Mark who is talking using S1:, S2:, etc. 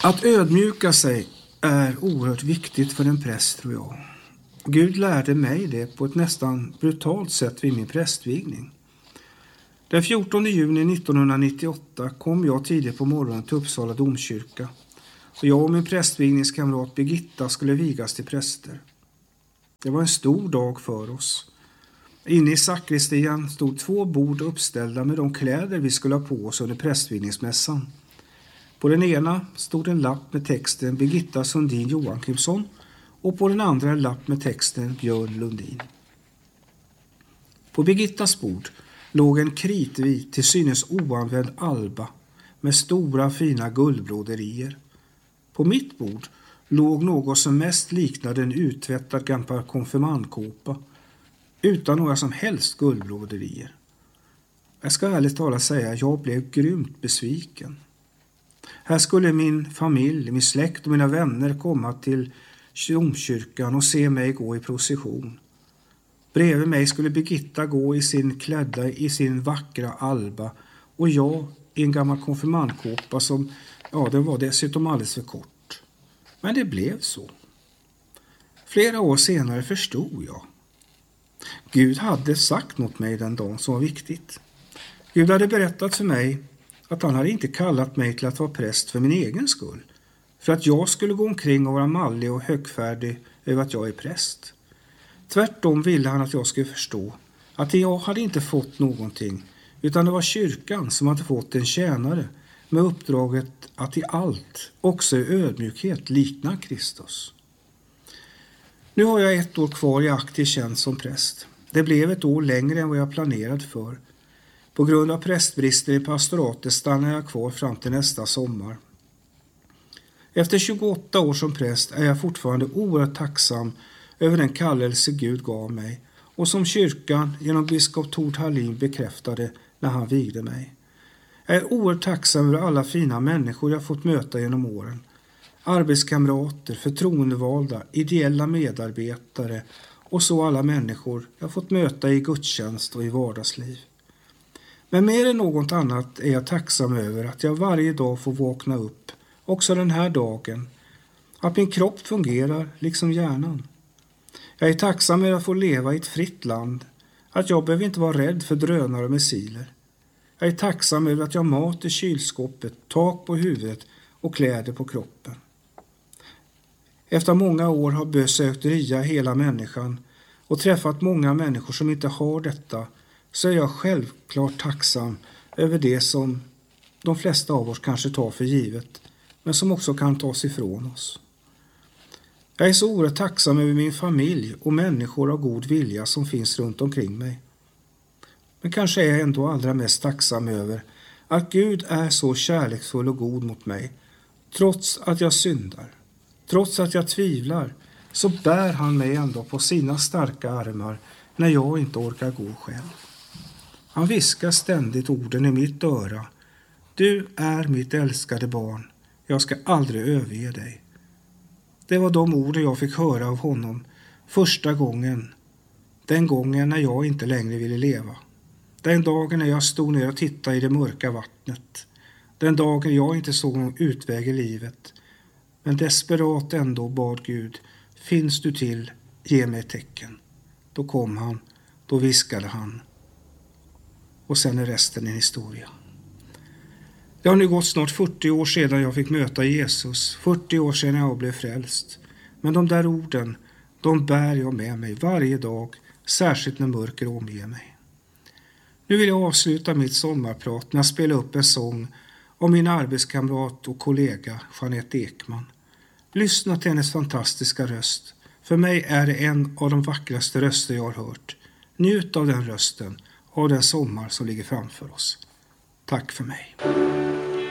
S1: Att ödmjuka sig är oerhört viktigt för en präst, tror jag. Gud lärde mig det på ett nästan brutalt sätt vid min prästvigning. Den 14 juni 1998 kom jag tidigt på morgonen till Uppsala domkyrka. Och jag och min prästvigningskamrat Birgitta skulle vigas till präster. Det var en stor dag för oss. Inne i sakristian stod 2 bord uppställda med de kläder vi skulle ha på oss under prästvigningsmässan. På den ena stod en lapp med texten Birgitta Sundin Joakimsson och på den andra en lapp med texten Björn Lundin. På Birgittas bord låg en kritvit till synes oanvänd alba med stora fina guldbroderier. På mitt bord låg något som mest liknade en uttvättad gammal konfirmandkåpa utan några som helst guldbroderier. Jag ska ärligt talat säga att jag blev grymt besviken. Här skulle min familj, min släkt och mina vänner komma till domkyrkan och se mig gå i procession. Bredvid mig skulle Birgitta gå i sin vackra alba och jag i en gammal konfirmandkåpa som, den var dessutom alldeles för kort. Men det blev så. Flera år senare förstod jag. Gud hade sagt något mig den dagen som var viktigt. Gud hade berättat för mig att han hade inte kallat mig till att vara präst för min egen skull. För att jag skulle gå omkring och vara mallig och högfärdig över att jag är präst. Tvärtom ville han att jag skulle förstå att jag hade inte fått någonting, utan det var kyrkan som hade fått en tjänare med uppdraget att i allt, också i ödmjukhet, likna Kristus. Nu har jag 1 år kvar i aktiv tjänst som präst. Det blev 1 år längre än vad jag planerat för. På grund av prästbrister i pastoratet stannar jag kvar fram till nästa sommar. Efter 28 år som präst är jag fortfarande oerhört tacksam över den kallelse Gud gav mig och som kyrkan genom biskop Tord Hallin bekräftade när han vigde mig. Jag är oerhört tacksam över alla fina människor jag fått möta genom åren. Arbetskamrater, förtroendevalda, ideella medarbetare och så alla människor jag fått möta i gudstjänst och i vardagsliv. Men mer än något annat är jag tacksam över att jag varje dag får vakna upp, också den här dagen. Att min kropp fungerar liksom hjärnan. Jag är tacksam över att få leva i ett fritt land. Att jag behöver inte vara rädd för drönare och missiler. Jag är tacksam över att jag har mat i kylskåpet, tak på huvudet och kläder på kroppen. Efter många år har besökt RIA hela människan och träffat många människor som inte har detta, så är jag självklart tacksam över det som de flesta av oss kanske tar för givet, men som också kan tas ifrån oss. Jag är så oerhört tacksam över min familj och människor av god vilja som finns runt omkring mig. Men kanske är jag ändå allra mest tacksam över att Gud är så kärleksfull och god mot mig. Trots att jag syndar, trots att jag tvivlar, så bär han mig ändå på sina starka armar när jag inte orkar gå själv. Han viskar ständigt orden i mitt öra. Du är mitt älskade barn. Jag ska aldrig överge dig. Det var de orden jag fick höra av honom första gången. Den gången när jag inte längre ville leva. Den dagen när jag stod ner och tittade i det mörka vattnet. Den dagen jag inte såg någon utväg i livet. Men desperat ändå bad Gud, finns du till, ge mig ett tecken. Då kom han, då viskade han. Och sen är resten en historia. Det har nu gått snart 40 år sedan jag fick möta Jesus. 40 år sedan jag blev frälst. Men de där orden, de bär jag med mig varje dag. Särskilt när mörker omger mig. Nu vill jag avsluta mitt sommarprat med att spela upp en sång om min arbetskamrat och kollega Jeanette Ekman. Lyssna till hennes fantastiska röst. För mig är det en av de vackraste röster jag har hört. Njut av den rösten och den sommar som ligger framför oss. Tack för mig.